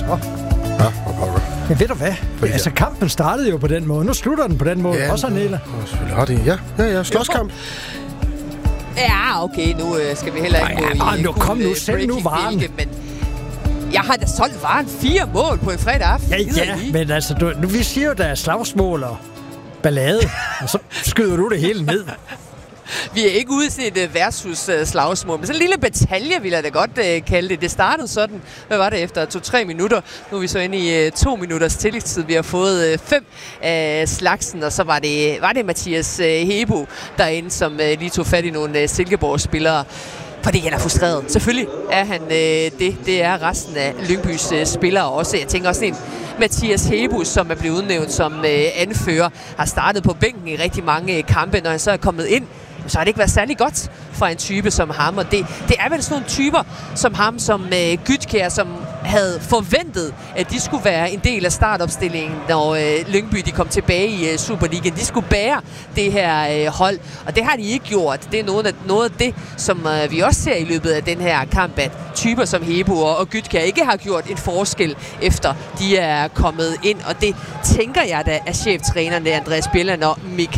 så? Ja, hvor pokker. Men ved du hvad? Fordi Altså, kampen startede jo på den måde. Nu slutter den på den måde. Ja, også Nela. Selvfølgelig har de. Ja, slåskamp. Ja, okay, nu skal vi heller ikke gå i... Nu kom nu, selv nu varen. Men jeg har da solgt varen 4 mål på en fredag aften. Ja, men altså, vi siger jo, der er slagsmål og ballade, og så skyder du det hele ned. Vi er ikke ude til et versus-slagsmål, men sådan en lille batalje, vil jeg da godt kalde det. Det startede sådan, hvad var det, efter 2-3 minutter. Nu er vi så inde i 2 minutters tillægstid. Vi har fået 5 af slagsen, og så var det Mathias Hebo derinde, som lige tog fat i nogle Silkeborg-spillere. Fordi han er frustreret. Selvfølgelig er han det. Det er resten af Lyngbys spillere også. Jeg tænker også en Mathias Hebo, som er blevet udnævnt som anfører, har startet på bænken i rigtig mange kampe. Når han så er kommet ind, så har det ikke været særlig godt fra en type som ham. Og det er vel sådan nogle typer som ham, som Gytkjær, som havde forventet, at de skulle være en del af startopstillingen, når Lyngby de kom tilbage i Superligaen. De skulle bære det her hold, og det har de ikke gjort. Det er noget af det, som vi også ser i løbet af den her kamp, at typer som Hebo og Gytkjær ikke har gjort en forskel, efter de er kommet ind. Og det tænker jeg da, at cheftrænerne Andreas Bjelland og Michael